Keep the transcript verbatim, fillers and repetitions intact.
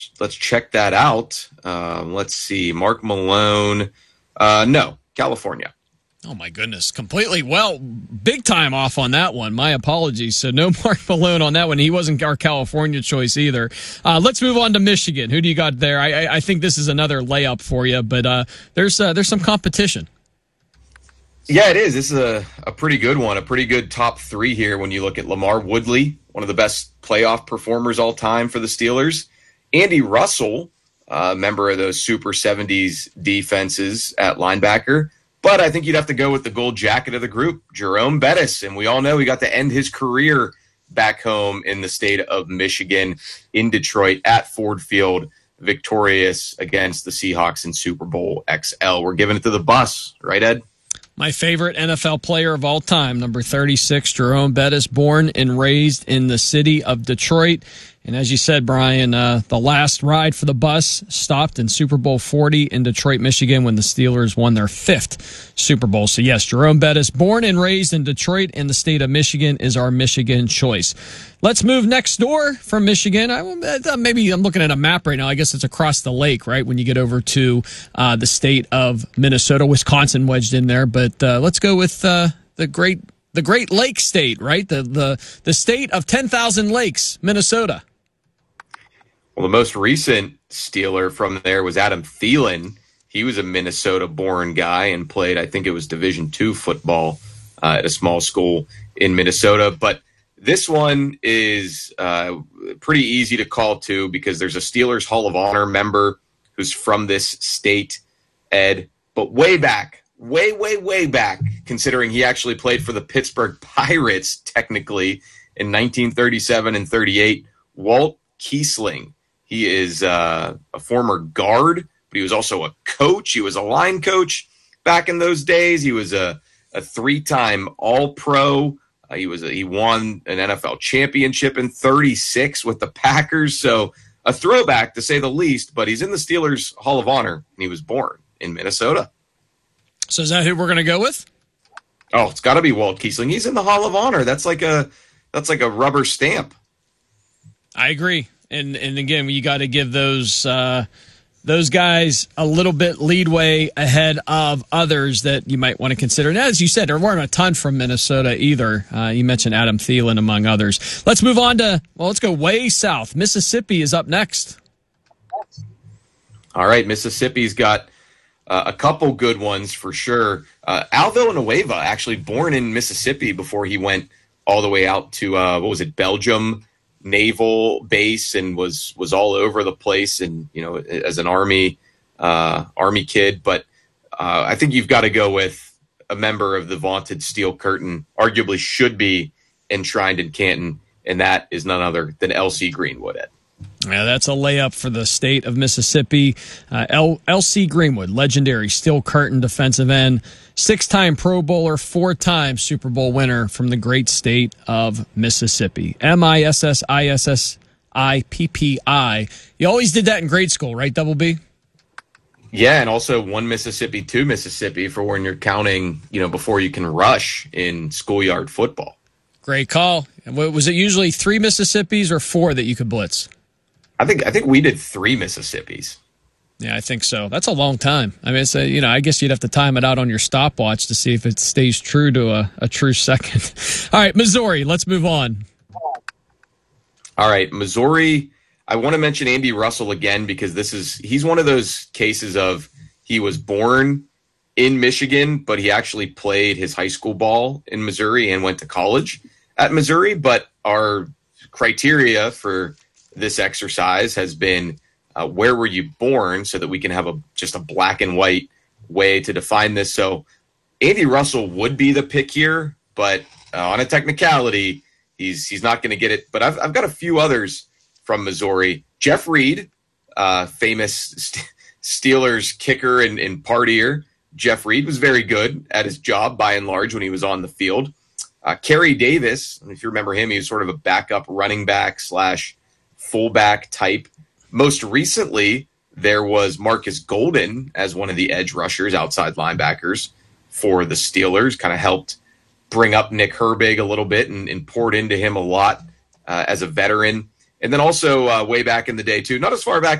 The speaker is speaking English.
let's check that out. Um, let's see. Mark Malone. Uh, no, California. Oh, my goodness. Completely, well, big time off on that one. My apologies. So no Mark Malone on that one. He wasn't our California choice either. Uh, let's move on to Michigan. Who do you got there? I, I, I think this is another layup for you, but uh, there's uh, there's some competition. Yeah, it is. This is a, a pretty good one, a pretty good top three here when you look at LaMarr Woodley, one of the best playoff performers all time for the Steelers. Andy Russell, a uh, member of those Super seventies defenses at linebacker. But I think you'd have to go with the gold jacket of the group, Jerome Bettis. And we all know he got to end his career back home in the state of Michigan in Detroit at Ford Field, victorious against the Seahawks in Super Bowl X L. We're giving it to the bus, right, Ed? My favorite N F L player of all time, number thirty-six, Jerome Bettis, born and raised in the city of Detroit. And as you said, Brian, uh, the last ride for the bus stopped in Super Bowl forty in Detroit, Michigan, when the Steelers won their fifth Super Bowl. So, yes, Jerome Bettis, born and raised in Detroit in the state of Michigan, is our Michigan choice. Let's move next door from Michigan. I, uh, maybe I'm looking at a map right now. I guess it's across the lake, right, when you get over to uh, the state of Minnesota. Wisconsin wedged in there. But uh, let's go with uh, the great the Great Lake State, right, the, the, the state of ten thousand lakes, Minnesota. Well, the most recent Steeler from there was Adam Thielen. He was a Minnesota-born guy and played, I think it was Division two football uh, at a small school in Minnesota. But this one is uh, pretty easy to call, too, because there's a Steelers Hall of Honor member who's from this state, Ed. But way back, way, way, way back, considering he actually played for the Pittsburgh Pirates, technically, in nineteen thirty-seven and thirty-eight, Walt Kiesling. He is uh, a former guard, but he was also a coach. He was a line coach back in those days. He was a, a three-time All-Pro. Uh, he was a, he won an N F L championship in thirty-six with the Packers. So a throwback, to say the least, but he's in the Steelers Hall of Honor, and he was born in Minnesota. So is that who we're going to go with? Oh, it's got to be Walt Kiesling. He's in the Hall of Honor. That's like a that's like a rubber stamp. I agree. And and again, you got to give those uh, those guys a little bit leadway ahead of others that you might want to consider. And as you said, there weren't a ton from Minnesota either. Uh, you mentioned Adam Thielen, among others. Let's move on to, well, let's go way south. Mississippi is up next. All right, Mississippi's got uh, a couple good ones for sure. Uh, Al Villanueva, actually born in Mississippi before he went all the way out to, uh, what was it, Belgium Naval Base, and was was all over the place, and you know, as an army uh army kid. But uh I think you've got to go with a member of the vaunted Steel Curtain, arguably should be enshrined in Canton, and that is none other than L C Greenwood. Ed. Yeah, that's a layup for the state of Mississippi. Uh, L C Greenwood, legendary Steel Curtain defensive end, six-time Pro Bowler, four-time Super Bowl winner from the great state of Mississippi. M I S S I S S I P P I. You always did that in grade school, right, Double B? Yeah, and also one Mississippi, two Mississippi for when you're counting, you know, before you can rush in schoolyard football. Great call. Was it usually three Mississippis or four that you could blitz? I think I think we did three Mississippis. Yeah, I think so. That's a long time. I mean, it's a, you know, I guess you'd have to time it out on your stopwatch to see if it stays true to a, a true second. All right, Missouri, let's move on. All right, Missouri. I want to mention Andy Russell again because this is he's one of those cases of he was born in Michigan, but he actually played his high school ball in Missouri and went to college at Missouri. But our criteria for this exercise has been uh, where were you born, so that we can have a just a black and white way to define this. So Andy Russell would be the pick here, but uh, on a technicality, he's he's not going to get it. But I've I've got a few others from Missouri. Jeff Reed, uh, famous St- Steelers kicker and, and partier. Jeff Reed was very good at his job by and large when he was on the field. Uh, Kerry Davis, if you remember him, he was sort of a backup running back slash fullback type. Most recently, there was Marcus Golden as one of the edge rushers, outside linebackers for the Steelers, kind of helped bring up Nick Herbig a little bit and, and poured into him a lot uh, as a veteran. And then also uh, way back in the day, too, not as far back